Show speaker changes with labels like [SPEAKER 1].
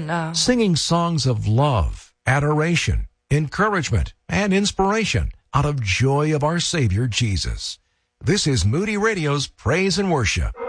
[SPEAKER 1] singing songs of love, adoration, encouragement, and inspiration out of joy of our Savior Jesus. This is Moody Radio's Praise and Worship.